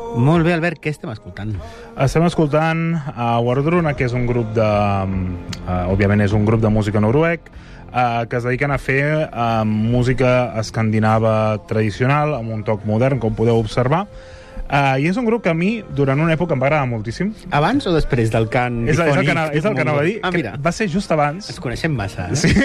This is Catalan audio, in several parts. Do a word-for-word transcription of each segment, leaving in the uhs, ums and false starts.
Molt bé, Albert, què estem escoltant? Estem escoltant a Wardruna, que és un grup de... Uh, òbviament és un grup de música noruec, uh, que es dediquen a fer uh, música escandinava tradicional, amb un toc modern, com podeu observar. Uh, I és un grup que a mi, durant una època, em va agradar moltíssim. Abans o després del cant És, difònic? és el que anava, és el que anava a dir. Ah, mira. Va ser just abans. Ens coneixem massa, eh? Sí.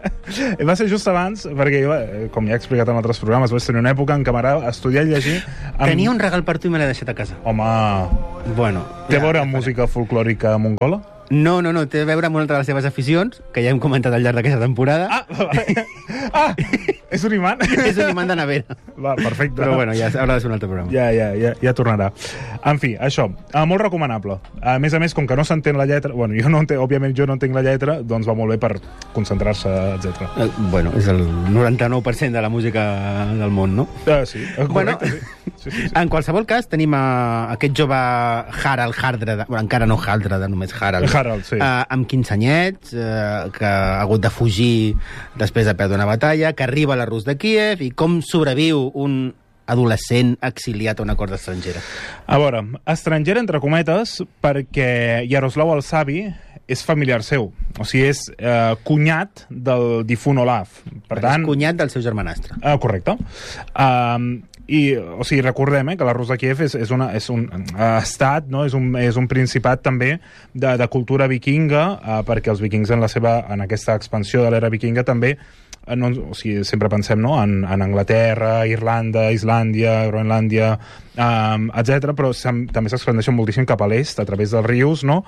Va ser just abans, perquè jo, com ja he explicat en altres programes, vaig tenir una època en què m'agradava estudiar i llegir. Amb... Tenia un regal per tu i me l'he deixat a casa. Home... Bueno... Té ja, a veure ja amb música folclòrica mongola? No, no, no, té a veure amb una altra de les seves aficions, que ja hem comentat al llarg d'aquesta temporada. Ah, vale. Ah, és un imant? És un imant de nevera. Va, perfecte. Però bueno, ja haurà de ser un altre programa. Ja, ja, ja, ja tornarà. En fi, això, eh, molt recomanable. A més a més, com que no s'entén la lletra, bueno, jo no entenc, òbviament jo no entenc la lletra, doncs va molt bé per concentrar-se, etcètera. Eh, bueno, és el noranta-nou per cent de la música del món, no? Ah, sí, correcte, bueno, sí. Sí, sí, sí. En qualsevol cas, tenim a aquest jove Harald Hardrada, bueno, encara no Hardrada, només Harald, Harald, sí. uh, amb quinze anyets, uh, que ha hagut de fugir després de perdre una batalla, que arriba a la Rus de Kíev, i com sobreviu un adolescent exiliat a una cort estrangera. A veure, estrangera entre cometes, perquè Yaroslav el Savi és familiar seu, o sigui, és eh, cunyat del difunt Olaf. Per tant, és cunyat del seu germanastre. Uh, correcte. Um, I, o sigui, recordem eh, que la Rus de Kíev és, és, una, és un uh, estat, no? és, un, és un principat també de, de cultura vikinga, uh, perquè els vikings en, la seva, en aquesta expansió de l'era vikinga també, uh, no, o sigui, sempre pensem no? en, en Anglaterra, Irlanda, Islàndia, Groenlàndia, um, etcètera, però també s'expandeixen moltíssim cap a l'est, a través dels rius, no?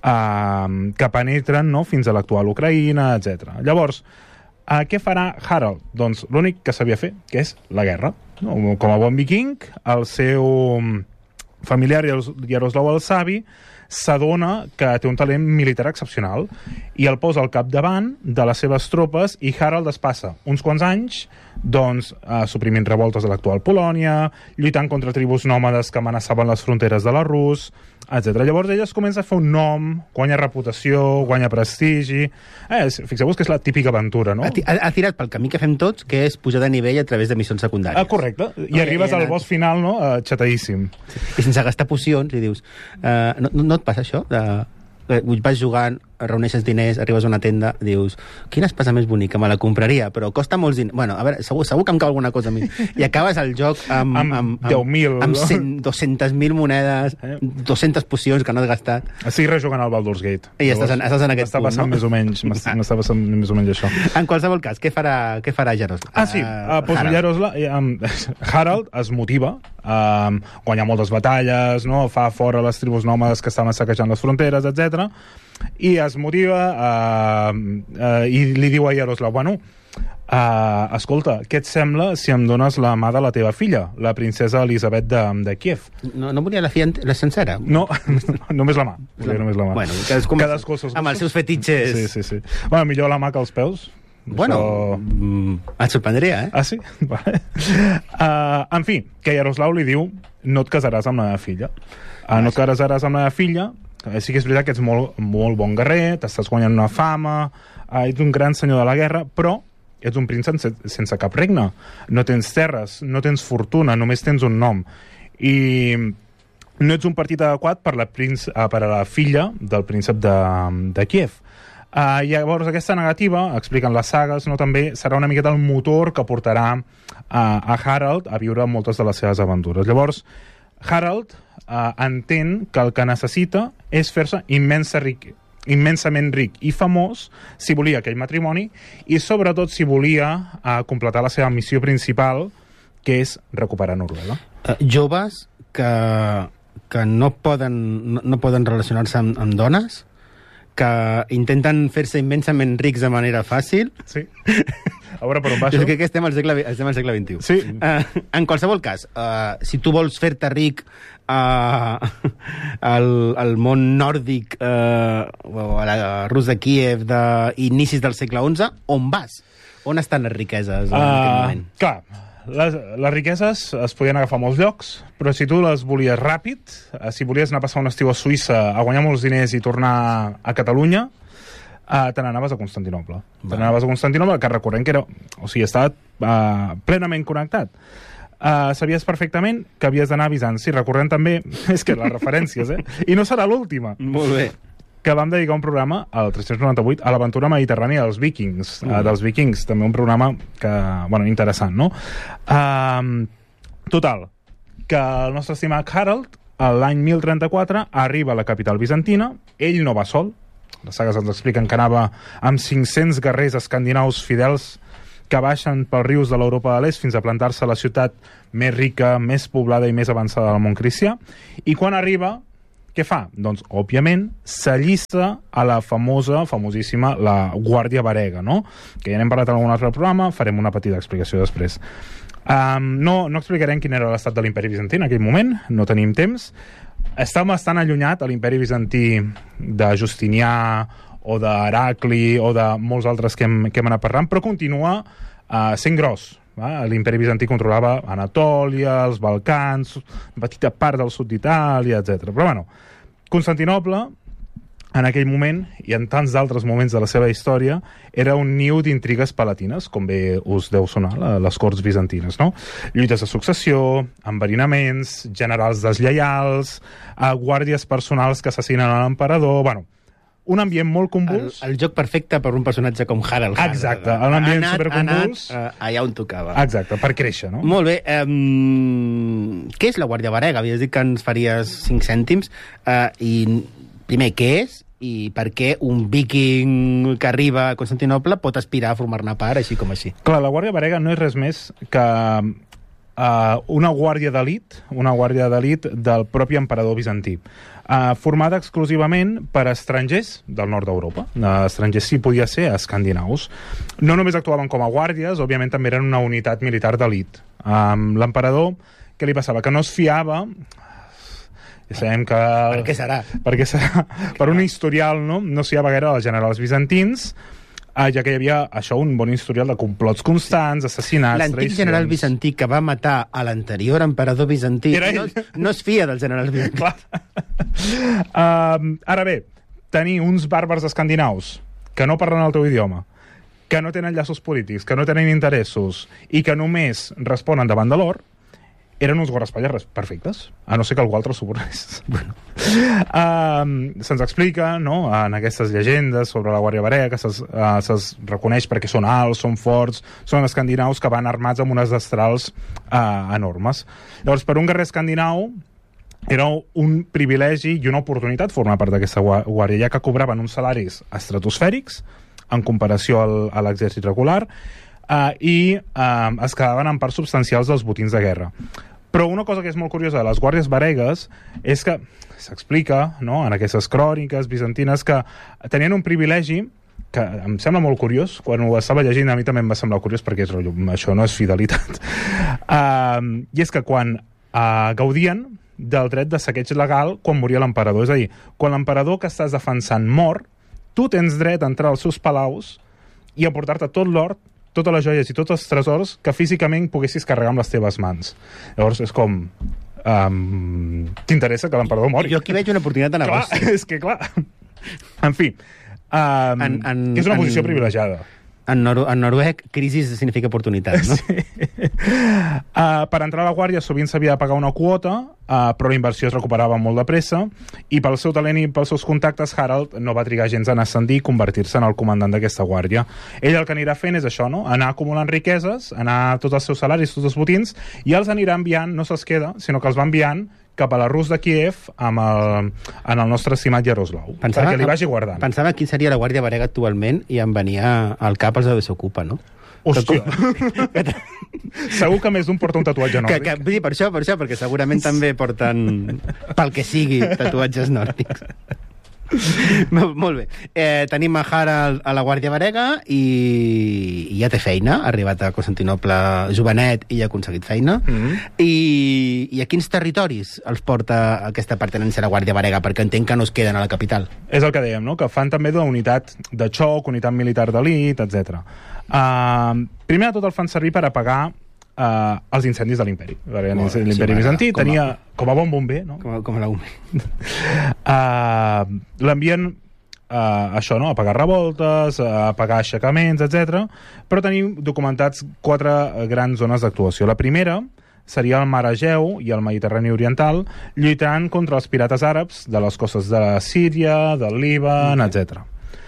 uh, que penetren no? fins a l'actual Ucraïna, etcètera. Llavors, Uh, què farà Harald? Doncs l'únic que sabia fer, que és la guerra. No? Com a bon viking, el seu familiar Yaroslav el Savi s'adona que té un talent militar excepcional i el posa al capdavant de les seves tropes i Harald es passa uns quants anys doncs, eh, suprimint revoltes de l'actual Polònia, lluitant contra tribus nòmades que amenaçaven les fronteres de la Rus, etcètera. Llavors ella es comença a fer un nom, guanya reputació, guanya prestigi... Eh, fixeu-vos que és la típica aventura, no? Ha, ha, ha tirat pel camí que fem tots, que és pujar de nivell a través de missions secundàries. Ah, correcte. I arribes al boss final, no?, uh, xateíssim. I sense gastar pocions, i dius... Uh, no, no et passa això? De... Vas jugant, reuneixes diners, arribes a una tenda, dius, quina espasa més bonica, me la compraria, però costa molts diners. Bueno, a veure, segur, segur que em cau alguna cosa a mi. I acabes el joc amb... Amb, amb deu mil. Amb dues-centes mil monedes, eh? dues-centes pocions que no has gastat. Estic rejugant al Baldur's Gate. I estàs en, estàs en aquest punt, passant no? Més o menys, m'està passant més o menys això. En qualsevol cas, què farà, què farà Jaroslav? Ah, sí, uh, pues Harald. Jaroslav, um, Harald es motiva, um, guanya moltes batalles, no? Fa fora les tribus nòmades que estaven saquejant les fronteres, etcètera. I es motiva uh, uh, i li diu a Yaroslav, bueno, uh, escolta, què et sembla si em dones la mà de la teva filla, la princesa Elisabet de, de Kíev? No, no volia la filla la sencera? No, només la mà. Volia només la mà. Bueno, cadascú, cadascú els amb els seus fetitxes. Sí, sí, sí. Bueno, millor la mà que els peus. Bueno, Això... et sorprendria, eh? Ah, sí? Vale. Uh, en fi, que Yaroslav li diu no et casaràs amb la meva filla. Uh, no et casaràs amb la meva filla. Sí que és veritat que ets molt, molt bon guerrer, t'estàs guanyant una fama, uh, ets un gran senyor de la guerra, però ets un príncep sense, sense cap regne. No tens terres, no tens fortuna, només tens un nom. I no ets un partit adequat per, la princ, uh, per a la filla del príncep de, de Kíev. Uh, llavors aquesta negativa, expliquen les sagues, no, també serà una miqueta el motor que portarà uh, a Harald a viure moltes de les seves aventures. Llavors Harald uh, entén que el que necessita és fer-se immensa ric, immensament ric i famós si volia aquell matrimoni i sobretot si volia uh, completar la seva missió principal, que és recuperar Noruega. Uh, joves que, que no poden, no, no poden relacionar-se amb, amb dones, que intenten fer-se immensament rics de manera fàcil. Sí. A veure per on va això. Jo crec que estem al segle, estem al segle vint-i-u. Sí. Uh, en qualsevol cas, uh, si tu vols fer-te ric uh, al, al món nòrdic uh, o a la Rus de Kíev d'inicis del segle onze, on vas? On estan les riqueses en uh, aquest moment? Clar, les, les riqueses es podien agafar a molts llocs, però si tu les volies ràpid, si volies anar a passar un estiu a Suïssa a guanyar molts diners i tornar a Catalunya, Uh, te n'anaves a Constantinoble. Te n'anaves a Constantinoble, que recordem que era... O sigui, estava uh, plenament connectat. Uh, sabies perfectament que havies d'anar a Bizanci. Recordem també, és que les referències, eh? I no serà l'última. Molt bé. Que vam dedicar un programa, al tres-cents noranta-vuit, a l'aventura mediterrània dels vikings. Mm. Uh, dels vikings, també un programa que, bueno, interessant, no? Uh, total, que el nostre estimat Harald, l'any mil trenta-quatre, arriba a la capital bizantina. Ell no va sol. Les sagues ens expliquen que anava amb cinc-cents guerrers escandinaus fidels que baixen pels rius de l'Europa de l'Est fins a plantar-se a la ciutat més rica, més poblada i més avançada del món cristià. I quan arriba, què fa? Doncs, òbviament, s'allista a la famosa, famosíssima, la Guàrdia Varega, no? Que ja n'hem parlat en algun altre programa, farem una petita explicació després. Um, no, no explicarem quin era l'estat de l'imperi bizantí en aquell moment, no tenim temps. Està bastant allunyat a l'imperi bizantí de Justinià o d'Heracli o de molts altres que hem, que hem anat parlant, però continua uh, sent gros. Va? L'imperi bizantí controlava Anatòlia, els Balcans, una petita part del sud d'Itàlia, etcètera. Però, bueno, Constantinoble, en aquell moment, i en tants d'altres moments de la seva història, era un niu d'intrigues palatines, com bé us deu sonar, les corts bizantines, no? Lluites de successió, enverinaments, generals deslleials, uh, guàrdies personals que assassinen a l'emperador... Bueno, un ambient molt convuls. El, el joc perfecte per un personatge com Harald. Exacte, un ambient superconvuls. Ha anat uh, allà on tocava. Exacte, per créixer, no? Molt bé. Um, què és la Guàrdia Varega? Havies dit que ens faries cinc cèntims. Uh, I, primer, què és? I per què un viking que arriba a Constantinoble pot aspirar a formar-ne part, així com així? Clar, la Guàrdia Varega no és res més que uh, una guàrdia d'elit, una guàrdia d'elit del propi emperador bizantí. Uh, formada exclusivament per estrangers del nord d'Europa. Uh, estrangers sí podia ser escandinaus. No només actuaven com a guàrdies, òbviament també eren una unitat militar d'elit. Um, L'emperador, què li passava? Que no es fiava... Ja sabem que... Per què serà? Per què serà? Per un historial, no? No es fiava gaire als generals bizantins, Uh, ja que hi havia, això, un bon historial de complots constants, assassinats, L'antic traïcions... general bizantí que va matar a l'anterior emperador bizantí no, no es fia del general bizantí. Clar. uh, ara bé, tenir uns bàrbars escandinaus que no parlen el teu idioma, que no tenen llaços polítics, que no tenen interessos i que només responen davant de l'or, eren uns guardaespatlles perfectes, a no ser que algú altre subornés. Bueno. Uh, se'ns explica, no?, en aquestes llegendes sobre la Guàrdia Varega, que se'ls uh, se reconeix perquè són alts, són forts, són escandinaus que van armats amb unes destrals uh, enormes. Llavors, per un guerrer escandinau, era un privilegi i una oportunitat formar part d'aquesta guàrdia, ja que cobraven uns salaris estratosfèrics en comparació al, a l'exèrcit regular, Uh, i uh, es quedaven en parts substancials dels botins de guerra. Però una cosa que és molt curiosa de les guàrdies varegues és que s'explica, no?, en aquestes cròniques bizantines, que tenien un privilegi que em sembla molt curiós. Quan ho estava llegint a mi també em va semblar curiós, perquè és rotllo, això no és fidelitat. Uh, I és que quan uh, gaudien del dret de saqueig legal quan moria l'emperador. És a dir, quan l'emperador que estàs defensant mor, tu tens dret a entrar als seus palaus i a portar-te tot l'or, totes les joies i tots els tresors que físicament poguessis carregar amb les teves mans. Llavors és com... Um, t'interessa que l'emperador mori? Jo aquí veig una oportunitat de negoci. Clar, és que clar... En fi, um, en, en, és una posició en... privilegiada. En, Nor en noruec, crisi significa oportunitat, no? Sí. Uh, per entrar a la guàrdia sovint s'havia de pagar una quota, uh, però la inversió es recuperava molt de pressa, i pel seu talent i pels seus contactes, Harald no va trigar gens en ascendir i convertir-se en el comandant d'aquesta guàrdia. Ell el que anirà fent és això, no?, anar acumulant riqueses, anar tots els seus salaris, tots els botins, i els anirà enviant, no se'ls queda, sinó que els va enviant cap a la Rus de Kíev amb el, en el nostre estimat Jaroslau, pensava, perquè li vagi guardant. Pensava qui seria la Guàrdia Varega actualment i em venia al cap els de Desocupa, no? Hòstia! Segur que més d'un porta un tatuatge nòrdic. Que, que, vull dir, per això, per això, perquè segurament també porten, pel que sigui, tatuatges nòrdics. Molt bé. Eh, tenim a Harald a la Guàrdia Varega i, i ja té feina, ha arribat a Constantinoble jovenet i ja ha aconseguit feina. Mm-hmm. I, I a quins territoris els porta aquesta pertinença a la Guàrdia Varega? Perquè entenc que no es queden a la capital. És el que dèiem, no?, que fan també d'una unitat de xoc, unitat militar d'elit, etcètera. Uh, primer de tot el fan servir per apagar Uh, els incendis de l'imperi. L'imperi sí, bizantí com tenia, a... com a bon bomber, no? Com a, com a la U M E. uh, L'envien uh, això, no?, a apagar revoltes, a apagar aixecaments, etcètera. Però tenim documentats quatre grans zones d'actuació. La primera seria el mar Egeu i el Mediterrani Oriental, lluitant contra els pirates àrabs de les costes de Síria, del Líban, mm. etcètera.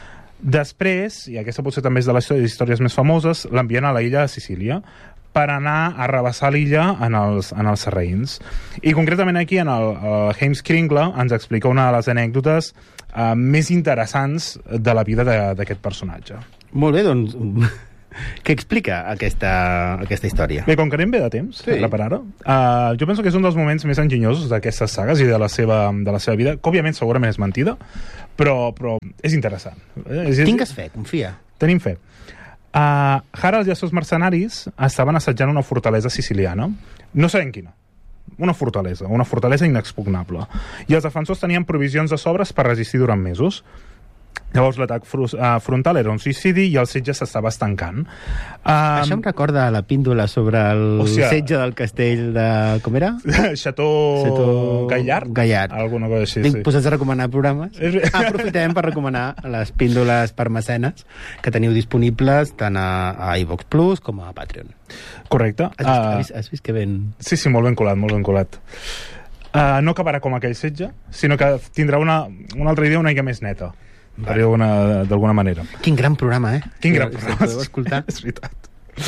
Després, i aquesta potser també és de les històries més famoses, l'envien a la illa de Sicília per anar a rebassar l'illa en els, en els sarraïns. I concretament aquí, en el, el James Kringle, ens explica una de les anècdotes eh, més interessants de la vida d'aquest personatge. Molt bé, doncs... Què explica aquesta, aquesta història? Bé, com que anem bé de temps, sí. ara per ara, uh, jo penso que és un dels moments més enginyosos d'aquestes sagues i de la seva, de la seva vida, que òbviament segurament és mentida, però, però és interessant. És, Tingues fe, confia. Tenim fe. Uh, Harald i els seus mercenaris estaven assetjant una fortalesa siciliana. No sabem quina. Una fortalesa, una fortalesa inexpugnable. I els defensors tenien provisions de sobres per resistir durant mesos. Llavors l'atac frontal era un suïcidi i el setge s'estava estancant. Um, Això em recorda la píndola sobre el o sigui, setge del castell de... Com era? Chateau, Chateau... Gaillard? Gaillard. Alguna cosa així, Dic, sí. Posats a recomanar programes. Aprofitem per recomanar les píndoles per mecenes que teniu disponibles tant a, a iVox Plus com a Patreon. Correcte. Has vist, uh... has vist, has vist que ben... Sí, sí, molt ben colat, molt ben colat. Uh, no acabarà com aquell setge, sinó que tindrà una, una altra idea una mica més neta. Vale. D'alguna manera. Quin gran programa, eh? Quin gran programa. Si podeu escoltar. És veritat.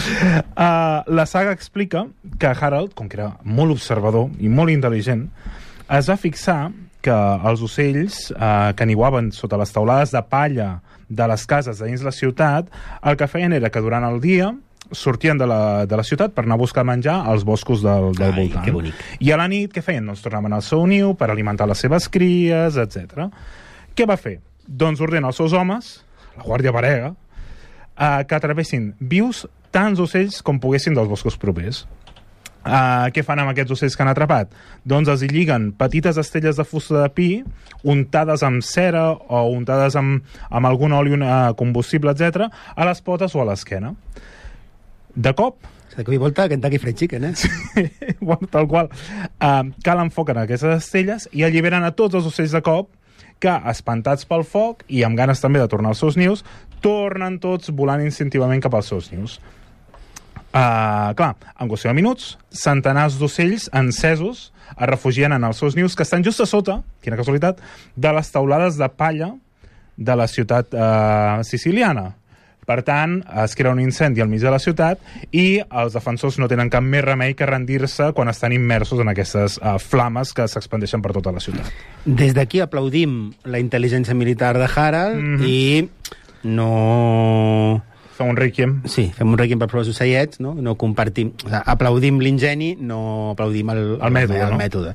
Uh, la saga explica que Harald, com que era molt observador i molt intel·ligent, es va fixar que els ocells uh, que niuaven sota les taulades de palla de les cases de dins la ciutat, el que feien era que durant el dia sortien de la, de la ciutat per anar a buscar menjar als boscos del, del Ai, voltant. que bonic. I a la nit, què feien? Doncs tornaven al seu niu per alimentar les seves cries, etcètera. Què va fer? Doncs ordena als seus homes, la guàrdia varega, eh, que atrevessin vius tants ocells com poguessin dels boscos propers. Eh, què fan amb aquests ocells que han atrapat? Doncs els hi lliguen petites estelles de fusta de pi untades amb cera o untades amb, amb algun oli uh, combustible, etcètera, a les potes o a l'esquena. De cop... De cop i volta Kentucky Fried Chicken, eh? Sí, bueno, tal qual. Uh, calen foc en aquestes estelles i alliberen a tots els ocells de cop que, espantats pel foc i amb ganes també de tornar als seus nius, tornen tots volant instintivament cap als seus nius. Uh, clar, en qüestió de minuts, centenars d'ocells encesos es refugien en els seus nius, que estan just a sota, quina casualitat, de les taulades de palla de la ciutat uh, siciliana. Per tant, es crea un incendi al mig de la ciutat i els defensors no tenen cap més remei que rendir-se quan estan immersos en aquestes uh, flames que s'expandeixen per tota la ciutat. Des d'aquí aplaudim la intel·ligència militar de Harald mm-hmm. i no... Fem un requiem. Sí, fem un requiem per pels ocellets, no? No compartim... O sigui, aplaudim l'ingeni, no aplaudim el, el mètode. El no? mètode.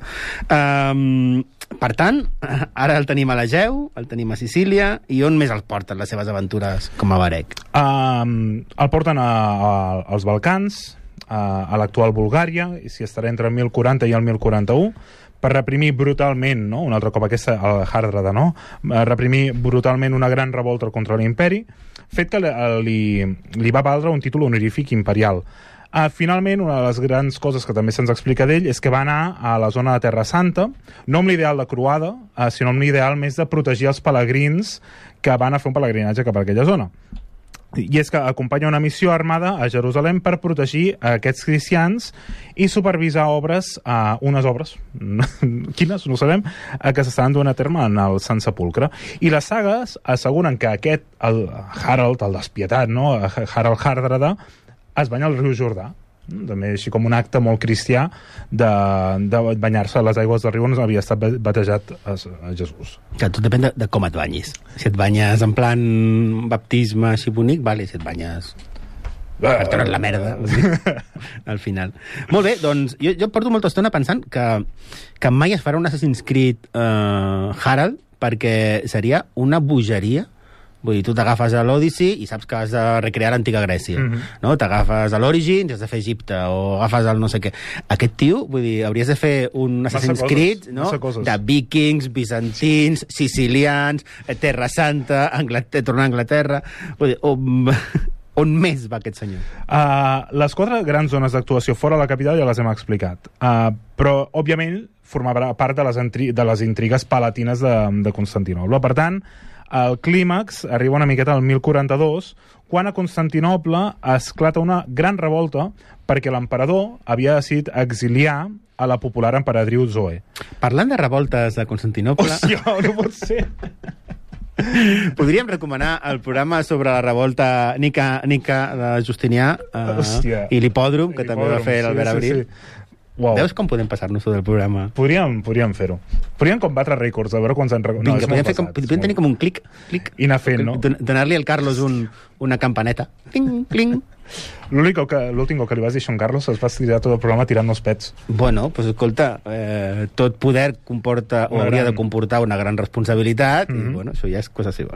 Um, per tant, ara el tenim a l'Egeu, el tenim a Sicília, i on més el porten les seves aventures com a varec? Um, el porten a, a, als Balcans, a, a l'actual Bulgària, i s'hi estarà entre el mil quaranta i el mil quaranta-u, per reprimir brutalment, no? Un altre cop aquesta, el Hardrada, no? Reprimir brutalment una gran revolta contra l'imperi, fet que li, li va valdre un títol honorífic imperial. Uh, finalment, una de les grans coses que també se'ns explica d'ell és que va anar a la zona de Terra Santa, no amb l'ideal de croada, uh, sinó amb l'ideal més de protegir els pelegrins que van a fer un pelegrinatge cap a aquella zona. I és que acompanya una missió armada a Jerusalem per protegir aquests cristians i supervisar obres, uh, unes obres, quines, no ho sabem, uh, que s'estan duent a terme en el Sant Sepulcre. I les sagues asseguren que aquest, el Harald, el despietat, no? Harald Hardrada, es banya al riu Jordà. També així com un acte molt cristià de, de banyar-se a les aigües del riu on havia estat batejat a, a Jesús. Que tot depèn de, de com et banyis. Si et banyes en plan baptisme així bonic, vale, si et banyes per treure't la merda al final. Molt bé, doncs jo, jo porto molta estona pensant que, que mai es farà un Assassin's Creed uh, Harald, perquè seria una bogeria. Vull dir, tu t'agafes a l'Odyssey i saps que has de recrear l'antiga Grècia, mm-hmm. no? T'agafes a l'Origin i has de fer Egipte, o agafes el no sé què. Aquest tio, vull dir, hauries de fer un Assassin's Creed, no? De vikings, bizantins, sicilians, Terra Santa, Anglaterra, tornar a Anglaterra... Vull dir, um, On més va aquest senyor? Uh, les quatre grans zones d'actuació fora de la capital ja les hem explicat. Uh, però, òbviament, formava part de les, de les intrigues palatines de, de Constantinoble. Per tant, el clímax arriba una miqueta al mil quaranta-dos, quan a Constantinoble esclata una gran revolta perquè l'emperador havia decidit exiliar a la popular emperadriu Zoe. Parlant de revoltes a Constantinoble... Hòstia, no pot ser! Podríem recomanar el programa sobre la revolta Nica, Nica de Justinià uh, i l'hipòdrom, que també va fer l'Albert Abril. Sí, sí. Wow. Veus com podem passar-nos del programa? Podríem, podríem fer-ho. Podríem combatre rècords, a veure quants en records. Vinga, no, podríem, com, podríem tenir com un clic, clic i anar fent, no? Donar-li al Carlos un, una campaneta. Cling, cling. L'últim que, que li vas dir a Carlos es va tirar tot el programa tirant-nos pets. Bueno, doncs pues, escolta, eh, tot poder comporta o hauria gran... de comportar una gran responsabilitat, mm-hmm. i bueno, això ja és cosa seva.